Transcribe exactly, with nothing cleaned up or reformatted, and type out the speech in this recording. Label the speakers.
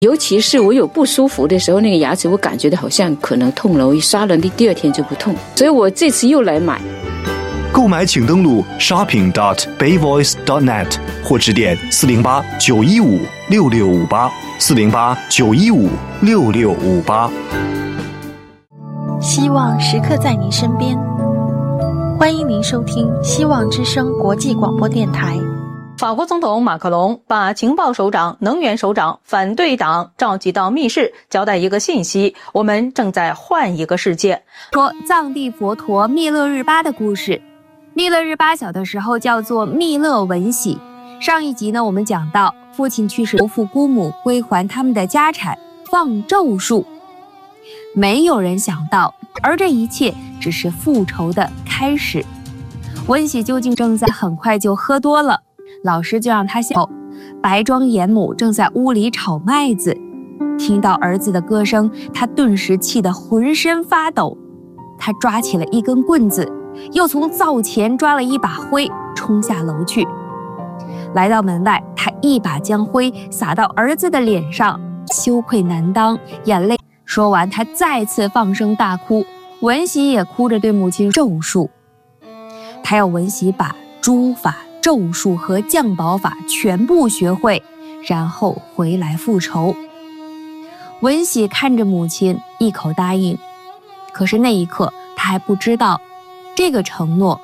Speaker 1: 尤其是我有不舒服的时候，那个牙齿我感觉到好像可能痛了，我一刷了第二天就不痛，所以我这次又来买。
Speaker 2: 购买请登录 shopping dot bayvoice dot net 或致电四零八九一五六六五八四零八九一五六六五八。
Speaker 3: 希望时刻在您身边，欢迎您收听希望之声国际广播电台。
Speaker 4: 法国总统马克龙把情报首长、能源首长、反对党召集到密室，交代一个信息：我们正在换一个世界。
Speaker 5: 说藏地佛陀密勒日巴的故事。密勒日巴小的时候叫做密勒文喜。上一集呢，我们讲到父亲去世，父姑母归还他们的家产，放咒术。没有人想到，而这一切只是复仇的开始。文喜究竟正在很快就喝多了。老师就让他笑。白庄严母正在屋里炒麦子，听到儿子的歌声，他顿时气得浑身发抖。他抓起了一根棍子，又从灶前抓了一把灰，冲下楼去。来到门外，他一把将灰洒到儿子的脸上，羞愧难当，眼泪。说完，他再次放声大哭。文喜也哭着对母亲咒术，他要文喜把诸法、咒术和降宝法全部学会，然后回来复仇。文喜看着母亲，一口答应。可是那一刻，他还不知道，这个承诺